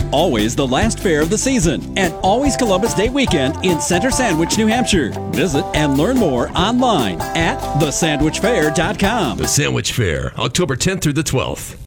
always the last fair of the season, and always Columbus Day weekend in Center Sandwich, New Hampshire. Visit and learn more online at thesandwichfair.com. The Sandwich Fair, October 10th through the 12th.